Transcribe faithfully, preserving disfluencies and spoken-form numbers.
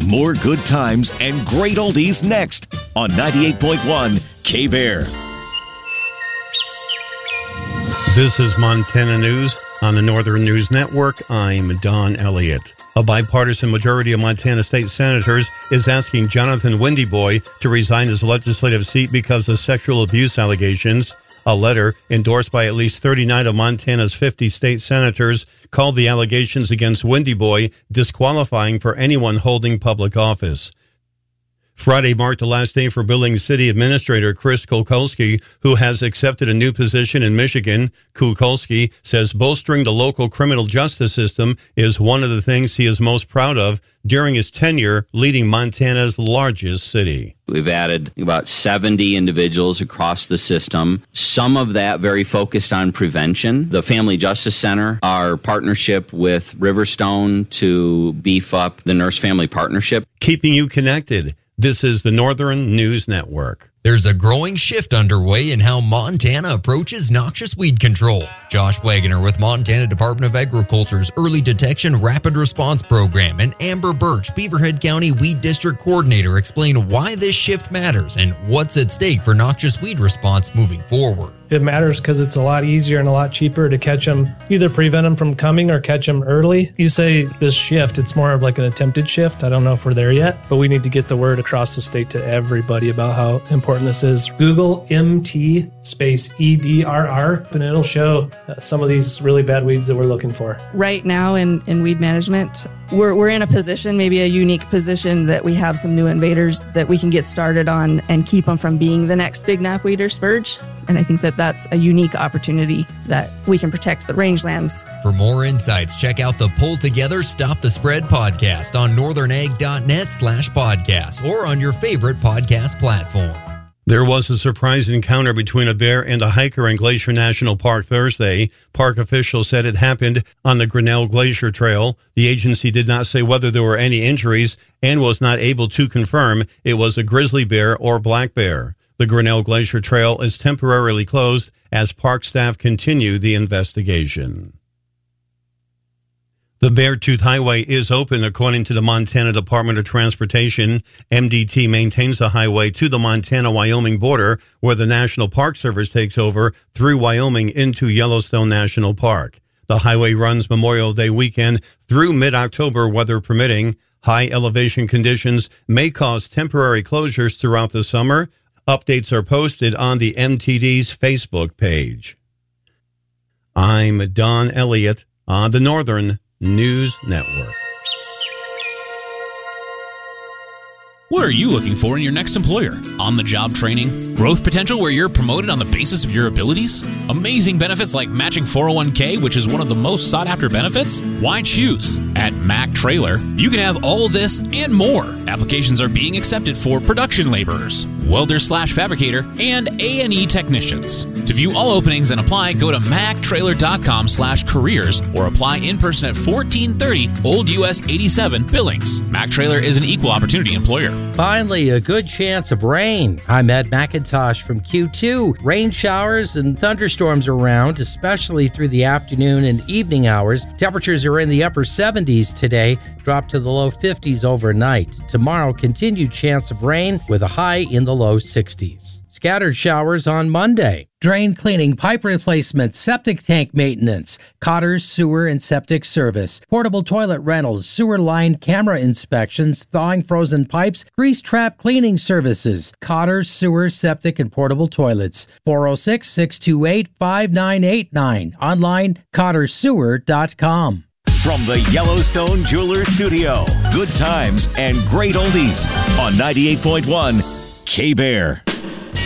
More good times and great oldies next on ninety-eight point one K-Bear. This is Montana News on the Northern News Network. I'm Don Elliott. A bipartisan majority of Montana state senators is asking Jonathan Windyboy to resign his legislative seat because of sexual abuse allegations. A letter endorsed by at least thirty-nine of Montana's fifty state senators called the allegations against Windyboy disqualifying for anyone holding public office. Friday marked the last day for Billings City Administrator Chris Kulkulski, who has accepted a new position in Michigan. Kulkulski says bolstering the local criminal justice system is one of the things he is most proud of during his tenure leading Montana's largest city. We've added about seventy individuals across the system, some of that very focused on prevention. The Family Justice Center, our partnership with Riverstone to beef up the Nurse-Family Partnership. Keeping you connected. This is the Northern News Network. There's a growing shift underway in how Montana approaches noxious weed control. Josh Wagoner with Montana Department of Agriculture's Early Detection Rapid Response Program and Amber Birch, Beaverhead County Weed District Coordinator, explain why this shift matters and what's at stake for noxious weed response moving forward. It matters because it's a lot easier and a lot cheaper to catch them, either prevent them from coming or catch them early. You say this shift, it's more of like an attempted shift. I don't know if we're there yet, but we need to get the word across the state to everybody about how important this is. Google M T space E D R R, and it'll show uh, some of these really bad weeds that we're looking for. Right now in, in weed management, we're, we're in a position, maybe a unique position, that we have some new invaders that we can get started on and keep them from being the next big knapweed or spurge. And I think that that's a unique opportunity that we can protect the rangelands. For more insights, check out the Pull Together Stop the Spread podcast on northernag.net slash podcast or on your favorite podcast platform. There was a surprise encounter between a bear and a hiker in Glacier National Park Thursday. Park officials said it happened on the Grinnell Glacier Trail. The agency did not say whether there were any injuries and was not able to confirm it was a grizzly bear or black bear. The Grinnell Glacier Trail is temporarily closed as park staff continue the investigation. The Beartooth Highway is open, according to the Montana Department of Transportation. M D T maintains the highway to the Montana-Wyoming border, where the National Park Service takes over through Wyoming into Yellowstone National Park. The highway runs Memorial Day weekend through mid-October, weather permitting. High elevation conditions may cause temporary closures throughout the summer. Updates are posted on the M T D's Facebook page. I'm Don Elliott on the Northern News Network. What are you looking for in your next employer? On-the-job training? Growth potential where you're promoted on the basis of your abilities? Amazing benefits like matching four oh one k, which is one of the most sought-after benefits? Why choose? At Mack Trailer, you can have all of this and more. Applications are being accepted for production laborers, welders slash fabricator, and A and E technicians. To view all openings and apply, go to macktrailer.com slash careers or apply in person at fourteen thirty Old U S eighty-seven Billings. Mack Trailer is an equal opportunity employer. Finally, a good chance of rain. I'm Ed McIntosh from Q two. Rain showers and thunderstorms around, especially through the afternoon and evening hours. Temperatures are in the upper seventies today, drop to the low fifties overnight. Tomorrow, continued chance of rain with a high in the low sixties. Scattered showers on Monday. Drain cleaning, pipe replacement, septic tank maintenance, Cotter's sewer and septic service, portable toilet rentals, sewer line camera inspections, thawing frozen pipes, grease trap cleaning services, Cotter's sewer, septic, and portable toilets. four oh six, six two eight, five nine eight nine. Online, cotters sewer dot com. From the Yellowstone Jeweler Studio, good times and great oldies on ninety-eight point one K-Bear.